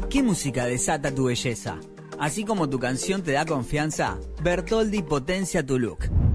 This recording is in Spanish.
¿Qué música desata tu belleza? Así como tu canción te da confianza, Bertoldi potencia tu look.